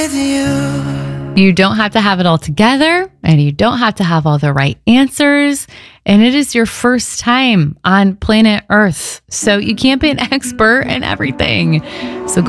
You don't have to have it all together, and you don't have to have all the right answers. And it is your first time on planet Earth. So you can't be an expert in everything. So go